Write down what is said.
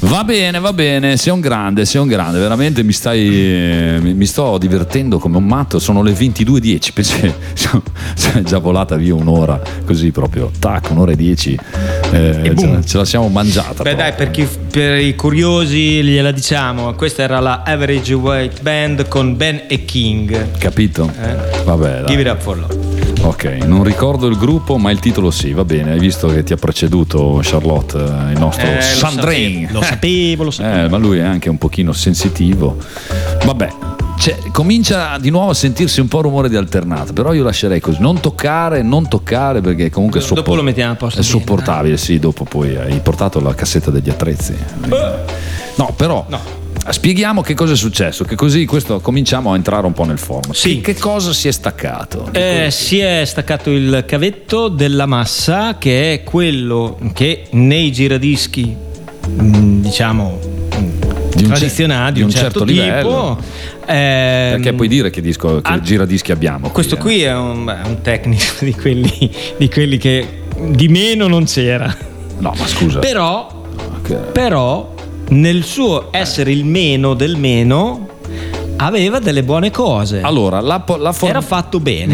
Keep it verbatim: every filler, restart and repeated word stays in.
Va bene, va bene, sei un grande, sei un grande, veramente mi stai mi, mi sto divertendo come un matto. Sono le ventidue e dieci, pensi è già volata via un'ora, così proprio, tac, un'ora e dieci, eh, ce, ce la siamo mangiata. Beh, proprio. dai, per, chi, per i curiosi gliela diciamo, questa era la Average White Band con Ben e King. Capito? Eh? Vabbè, dai. Give it up for love. Ok, non ricordo il gruppo, ma il titolo sì, va bene. Hai visto che ti ha preceduto Charlotte, il nostro Eh, Sandrine. Lo sapevo, lo sapevo. Eh, ma lui è anche un pochino sensitivo. Vabbè, cioè, comincia di nuovo a sentirsi un po' rumore di alternata, però io lascerei così. Non toccare, non toccare, perché comunque è, dopo sopport- lo mettiamo a posto è bene, sopportabile, sì, dopo poi hai portato la cassetta degli attrezzi. No, però... No. Spieghiamo che cosa è successo, che così questo cominciamo a entrare un po' nel format. Sì. Che, che cosa si è staccato? Eh, si è staccato il cavetto della massa, che è quello che nei giradischi, mh, diciamo, Di un tradizionali di un certo, tipo, livello. ehm, Perché puoi dire che disco, che ah, giradischi abbiamo? questo qui, qui è un, è un tecnico di quelli, di quelli che di meno non c'era. eh? No, ma scusa. Però, Ok. però nel suo essere il meno del meno aveva delle buone cose. Allora, la, po- la form- Era fatto bene.